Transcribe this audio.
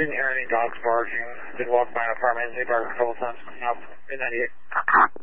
Didn't hear any dogs barking. Did walk by an apartment. They barked a couple times. Up in 98.